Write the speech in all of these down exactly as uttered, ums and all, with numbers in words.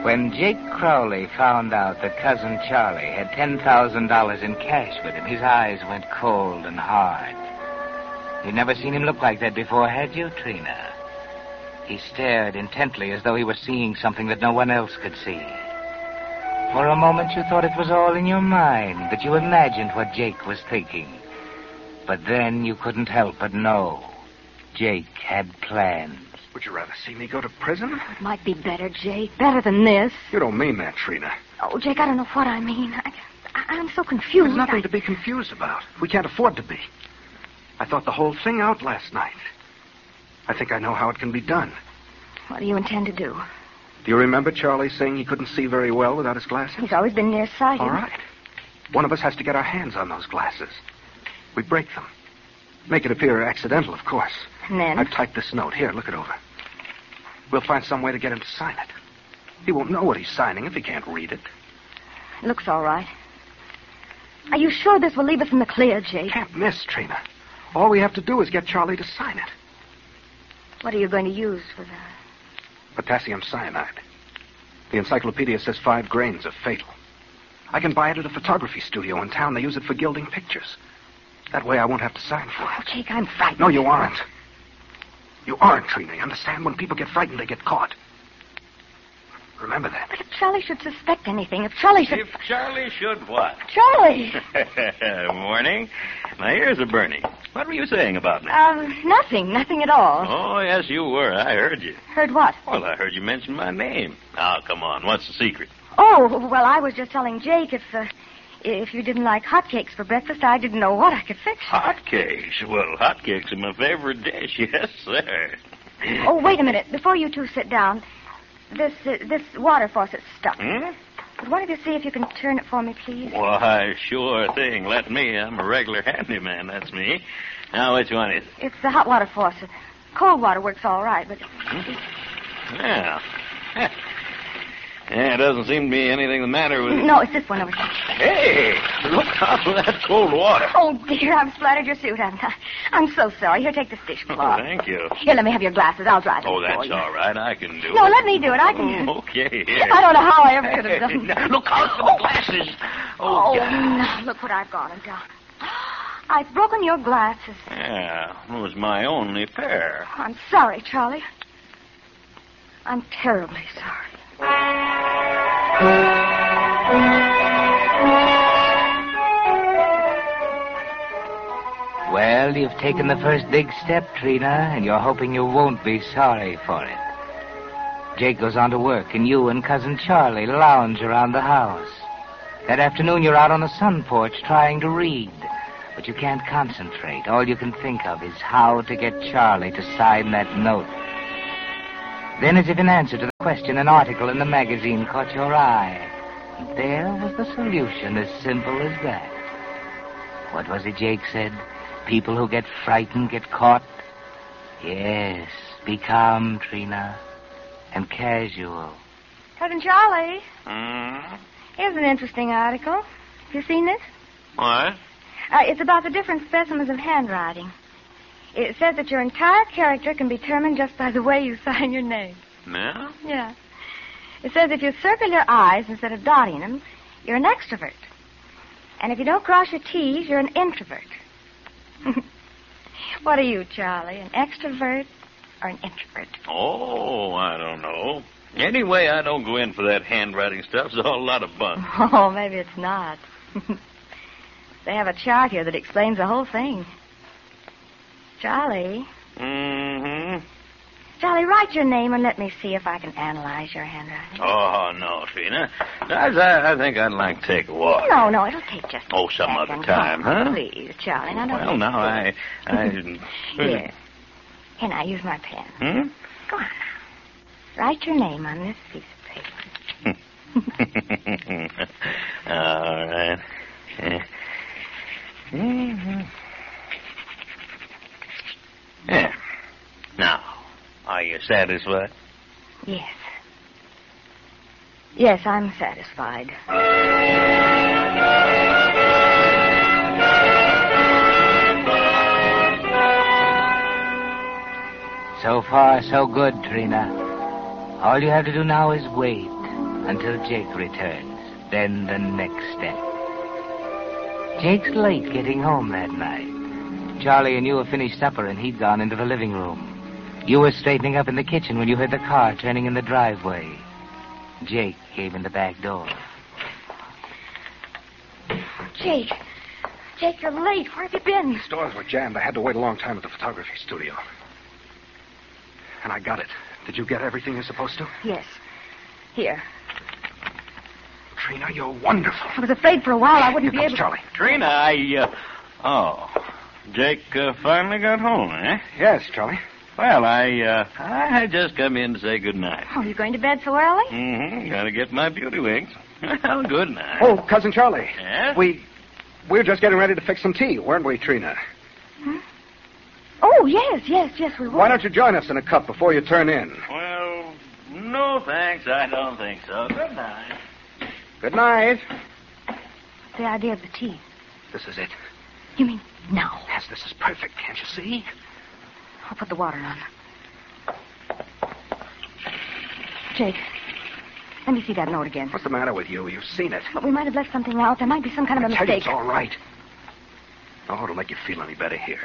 When Jake Crowley found out that Cousin Charlie had ten thousand dollars in cash with him, his eyes went cold and hard. You'd never seen him look like that before, had you, Trina? He stared intently as though he were seeing something that no one else could see. For a moment you thought it was all in your mind, that you imagined what Jake was thinking. But then you couldn't help but know. Jake had plans. Would you rather see me go to prison? It might be better, Jake. Better than this. You don't mean that, Trina. Oh, Jake, I don't know what I mean. I, I, I'm so confused. There's nothing I... to be confused about. We can't afford to be. I thought the whole thing out last night. I think I know how it can be done. What do you intend to do? Do you remember Charlie saying he couldn't see very well without his glasses? He's always been nearsighted. All right. One of us has to get our hands on those glasses. We break them. Make it appear accidental, of course. And then? I've typed this note. Here, look it over. We'll find some way to get him to sign it. He won't know what he's signing if he can't read it. It looks all right. Are you sure this will leave us in the clear, Jake? Can't miss, Trina. All we have to do is get Charlie to sign it. What are you going to use for that? Potassium cyanide. The encyclopedia says five grains are fatal. I can buy it at a photography studio in town. They use it for gilding pictures. That way I won't have to sign for Oh, it. Jake, I'm frightened. No, you aren't. You aren't, Trina. You understand? When people get frightened, they get caught. Remember that. But if Charlie should suspect anything, if Charlie should... If Charlie should what? Charlie! Morning. My ears are burning. What were you saying about me? Um, nothing. Nothing at all. Oh, yes, you were. I heard you. Heard what? Well, I heard you mention my name. Now, come on. What's the secret? Oh, well, I was just telling Jake if, uh, if you didn't like hotcakes for breakfast, I didn't know what I could fix. Hotcakes? Well, hotcakes are my favorite dish. Yes, sir. Oh, wait a minute. Before you two sit down, this uh, this water faucet's stuck. Hmm? Would one of you see if you can turn it for me, please? Why, sure thing. Let me. I'm a regular handyman. That's me. Now, which one is it? It's the hot water faucet. Cold water works all right, but... Yeah. Yeah, it doesn't seem to be anything the matter with it. No, it's this one over here. Hey, look out for that cold water. Oh, dear, I've splattered your suit, haven't I? I'm so sorry. Here, take this dishcloth. Oh, thank you. Here, let me have your glasses. I'll dry them Oh, for that's you. all right. I can do No, it. let me do it. I can... Oh, okay, here. I don't know how I ever could have done Now, that. look out for the glasses. Oh, Oh, God. now, look what I've gone and done. I've broken your glasses. Yeah, it was my only pair. I'm sorry, Charlie. I'm terribly sorry. Well, you've taken the first big step, Trina, and you're hoping you won't be sorry for it. Jake goes on to work, and you and Cousin Charlie lounge around the house. That afternoon, you're out on the sun porch trying to read, but you can't concentrate. All you can think of is how to get Charlie to sign that note. Then, as if in answer to the question, an article in the magazine caught your eye. And there was the solution, as simple as that. What was it Jake said? People who get frightened get caught? Yes, be calm, Trina, and casual. Cousin Charlie, Hmm? here's an interesting article. Have you seen this? What? Uh, it's about the different specimens of handwriting. It says that your entire character can be determined just by the way you sign your name. Yeah? Yeah. It says if you circle your I's instead of dotting them, you're an extrovert. And if you don't cross your T's, you're an introvert. What are you, Charlie, an extrovert or an introvert? Oh, I don't know. Anyway, I don't go in for that handwriting stuff. It's all a lot of fun. Oh, maybe it's not. They have a chart here that explains the whole thing. Charlie. Mm-hmm. Charlie, write your name and let me see if I can analyze your handwriting. Oh, no, Trina. I, I think I'd like to take a walk. No, no, it'll take just Oh, a some second. other time, Come, huh? Please, Charlie. Now, don't Well, be now, I... I... Here. Here, now, use my pen. Hmm? Go on now. Write your name on this piece of paper. All right. Yeah. Mm-hmm. Yeah. Now, are you satisfied? Yes. Yes, I'm satisfied. So far, so good, Trina. All you have to do now is wait. until Jake returns. Then the next step. Jake's late getting home that night. Charlie and you have finished supper, and he'd gone into the living room. You were straightening up in the kitchen when you heard the car turning in the driveway. Jake came in the back door. Jake. Jake, you're late. Where have you been? The stores were jammed. I had to wait a long time at the photography studio. And I got it. Did you get everything you're supposed to? Yes. Here. Trina, you're wonderful. I was afraid for a while I wouldn't Here be comes able Charlie. Trina, I, uh... Oh. Jake uh, finally got home, eh? Yes, Charlie. Well, I, uh... I just come in to say good night. Oh, you going to bed so early? Mm-hmm. Gotta get my beauty wings. Well, good night. Oh, Cousin Charlie. Yes? We... We were just getting ready to fix some tea, weren't we, Trina? Hmm? Oh, yes, yes, yes, we were. Why don't you join us in a cup before you turn in? Well, no thanks. I don't think so. Good night. Good night. The idea of the tea. This is it. You mean now? Yes, this is perfect. Can't you see? I'll put the water on. Jake, let me see that note again. What's the matter with you? You've seen it. But we might have left something out. There might be some kind of a I tell you, mistake. it's all right. Oh, it'll make you feel any better here.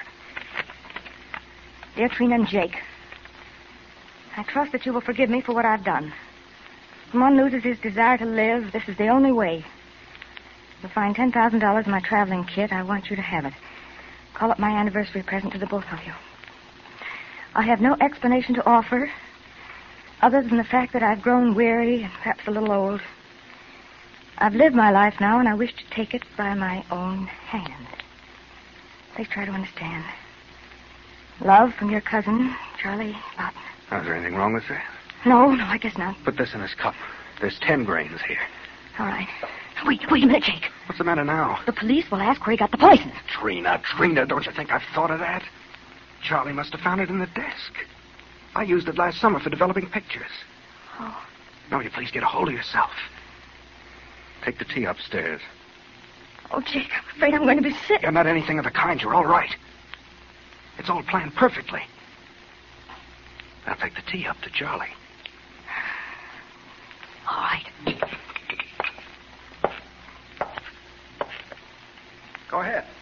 Dear Trina and Jake, I trust that you will forgive me for what I've done. When one loses his desire to live, this is the only way. You'll find ten thousand dollars in my traveling kit. I want you to have it. Call it my anniversary present to the both of you. I have no explanation to offer, other than the fact that I've grown weary and perhaps a little old. I've lived my life now, and I wish to take it by my own hand. Please try to understand. Love from your cousin, Charlie Lawton. Oh, is there anything wrong with that? No, no, I guess not. Put this in this cup. There's ten grains here. All right. Wait, wait a minute, Jake. What's the matter now? The police will ask where he got the poison. Trina, Trina, don't you think I've thought of that? Charlie must have found it in the desk. I used it last summer for developing pictures. Oh. Now, will you please get a hold of yourself? Take the tea upstairs. Oh, Jake, I'm afraid I'm going to be sick. You're not anything of the kind. You're all right. It's all planned perfectly. Now take the tea up to Charlie. All right. Go ahead.